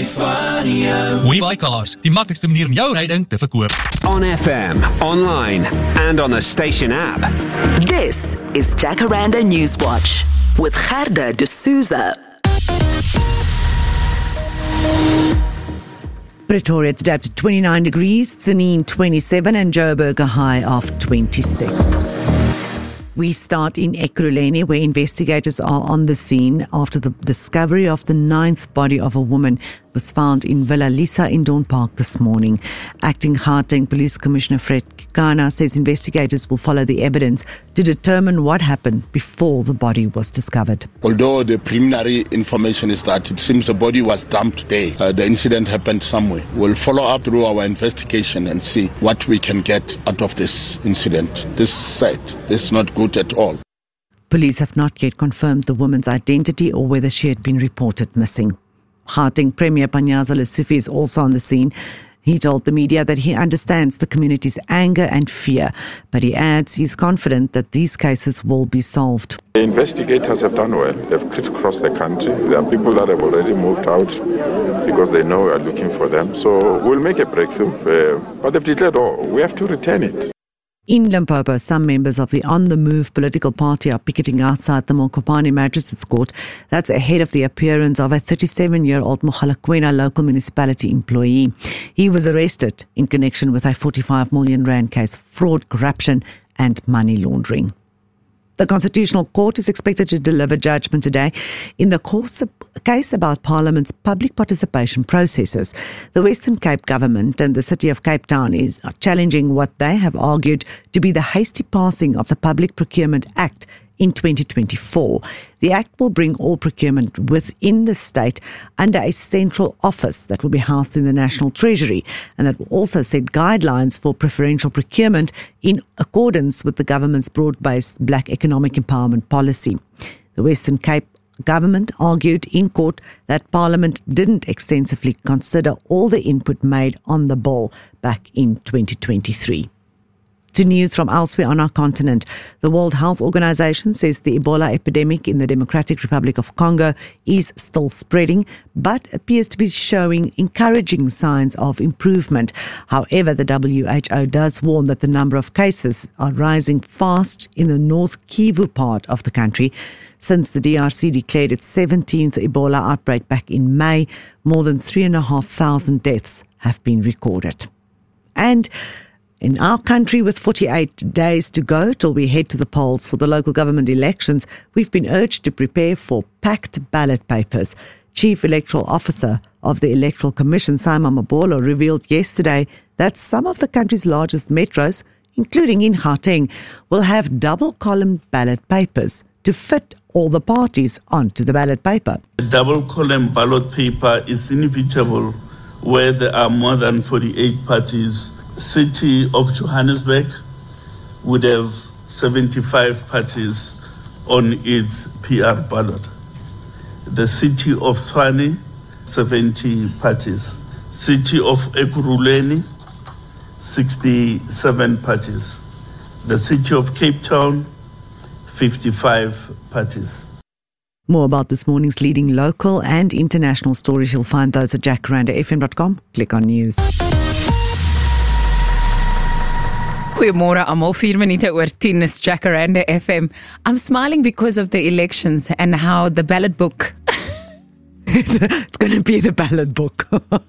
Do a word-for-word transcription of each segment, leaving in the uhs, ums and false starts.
Vario. WeBuyCars, die maklikste manier om jou ryding te verkoop. On F M, online and on the station app. This is Jacaranda Newswatch with Gerda de Souza. Pretoria today up to twenty-nine degrees, Tsenin twenty-seven and Joburg a high of twenty-six. We start in Ekurhuleni, where investigators are on the scene after the discovery of the ninth body of a woman was found in Villa Lisa in Dawn Park this morning. Acting Gauteng Police Commissioner Fred Kekana says investigators will follow the evidence to determine what happened before the body was discovered. Although the preliminary information is that it seems the body was dumped today, uh, the incident happened somewhere. We'll follow up through our investigation and see what we can get out of this incident. This site is not good at all. Police have not yet confirmed the woman's identity or whether she had been reported missing. Gauteng Premier Panyaza Lesufi is also on the scene. He told the media that he understands the community's anger and fear, but he adds he's confident that these cases will be solved. The investigators have done well. They've crisscrossed the country. There are people that have already moved out because they know we are looking for them. So we'll make a breakthrough, uh, but they've declared, oh, we have to return it. In Limpopo, some members of the On the Move political party are picketing outside the Mokopane Magistrates Court. That's ahead of the appearance of a thirty-seven-year-old Mogalakwena local municipality employee. He was arrested in connection with a forty-five million rand case of fraud, corruption and money laundering. The Constitutional Court is expected to deliver judgment today in the course of case about Parliament's public participation processes. The Western Cape government and the City of Cape Town is challenging what they have argued to be the hasty passing of the Public Procurement Act in twenty twenty-four. The Act will bring all procurement within the state under a central office that will be housed in the National Treasury, and that will also set guidelines for preferential procurement in accordance with the government's broad-based black economic empowerment policy. The Western Cape government argued in court that Parliament didn't extensively consider all the input made on the bill back in twenty twenty-three. To news from elsewhere on our continent, the World Health Organization says the Ebola epidemic in the Democratic Republic of Congo is still spreading, but appears to be showing encouraging signs of improvement. However, the W H O does warn that the number of cases are rising fast in the North Kivu part of the country. Since the D R C declared its seventeenth Ebola outbreak back in May, more than three and a half thousand deaths have been recorded. And in our country, with forty-eight days to go till we head to the polls for the local government elections, we've been urged to prepare for packed ballot papers. Chief Electoral Officer of the Electoral Commission, Simon Mabolo, revealed yesterday that some of the country's largest metros, including in Gauteng, will have double-column ballot papers to fit all the parties onto the ballot paper. A double-column ballot paper is inevitable where there are more than forty-eight parties. City of Johannesburg would have seventy-five parties on its P R ballot. The city of Tshwane, seventy parties. City of Ekurhuleni, sixty-seven parties. The city of Cape Town, fifty-five parties. More about this morning's leading local and international stories, you'll find those at jacaranda f m dot com. Click on news. Goeiemôre almal, vier minute oor tien is Jacaranda F M. I'm smiling because of the elections and how the ballot book. It's going to be the ballot book.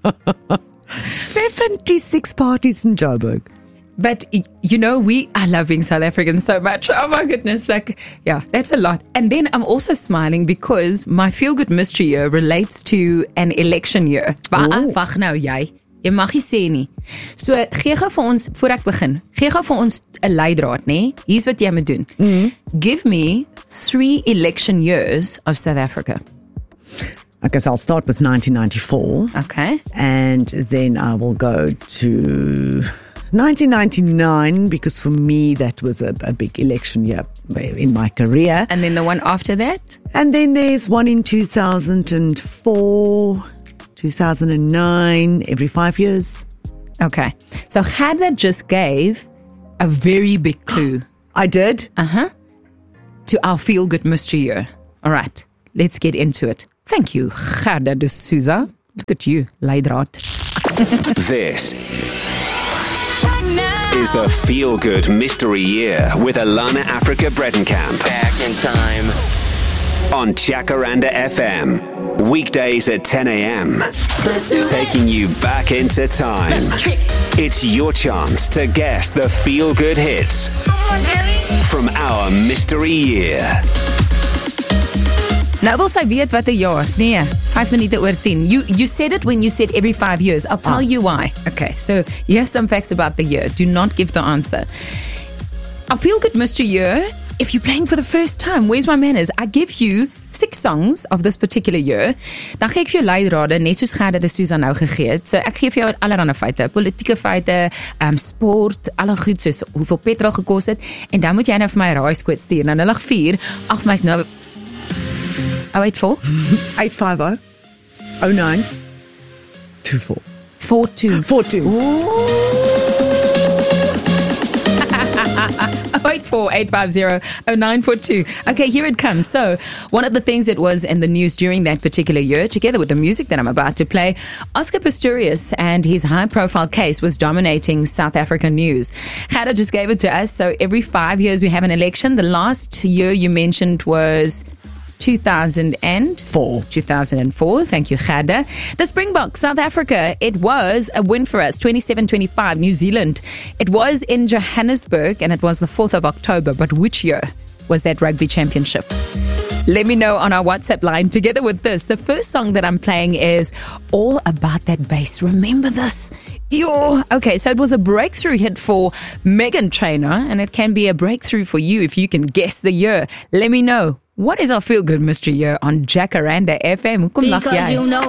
seventy-six parties in Joburg. But, you know, we are loving South Africans so much. Oh my goodness. Like, yeah, that's a lot. And then I'm also smiling because my feel-good mystery year relates to an election year. Oh. Wag nou jy. Jy mag nie sê nie. So, gee gou vir ons, voor ek begin, gee gou vir ons 'n leidraad, nê? Hier's wat jy moet doen. Mm-hmm. Give me three election years of South Africa. I guess I'll start with nineteen ninety-four. Okay. And then I will go to nineteen ninety-nine, because for me that was a, a big election year in my career. And then the one after that? And then there's one in two thousand four, two thousand nine, every five years. Okay. So Gerda just gave a very big clue. I did? Uh-huh. To our feel-good mystery year. All right. Let's get into it. Thank you, Gerda de Souza. Look at you, leidraad. This is the Feel Good Mystery Year with Alana Africa Bredenkamp. Back in time. On Jacaranda F M. Weekdays at ten a.m. Taking you back into time. It's your chance to guess the Feel Good hits from our Mystery Year. Nou wil sy weet wat 'n jaar. Nee, five minute oor ten. You you said it when you said every five years. I'll tell ah. you why. Okay, so here's some facts about the year. Do not give the answer. I Feel Good Mystery Year, if you're playing for the first time, where's my manners? I give you six songs of this particular year. Dan gee ek vir jou leidrade, net soos Gerda de Souza nou gegee het. So ek gee vir jou allerlei feite, politieke feite, um, sport, alle goed soos hoeveel petrol gekos het, en dan moet jy nou vir my raaiskoot stuur. Nou nul vier ag my nou oh eight four eight five zero oh nine two four four two four two oh eight four eight five zero oh nine four two. Okay, here it comes. So, one of the things that was in the news during that particular year, together with the music that I'm about to play, Oscar Pistorius and his high-profile case was dominating South African news. Gerda just gave it to us. So, every five years we have an election. The last year you mentioned was two thousand four. two thousand four. Thank you, Gerda. The Springboks, South Africa. It was a win for us. twenty-seven twenty-five, New Zealand. It was in Johannesburg, and it was the fourth of October. But which year was that rugby championship? Let me know on our WhatsApp line. Together with this, the first song that I'm playing is All About That Bass. Remember this? Yo. Okay, so it was a breakthrough hit for Meghan Trainor, and it can be a breakthrough for you if you can guess the year. Let me know. What is our Feel Good Mystery Year on Jacaranda F M? Kom lag jy.